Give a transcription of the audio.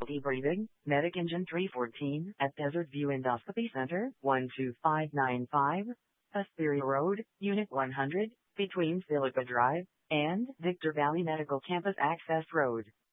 Breathing, Medic Engine 314 at Desert View Endoscopy Center, 12595, Hesperia Road, Unit 100, between Philippa Drive and Victor Valley Medical Campus Access Road.